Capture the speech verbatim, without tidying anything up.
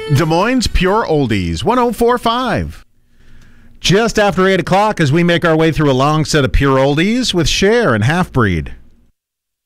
Des Moines Pure Oldies, one oh four point five. Just after eight o'clock as we make our way through a long set of Pure Oldies with Cher and Half Breed.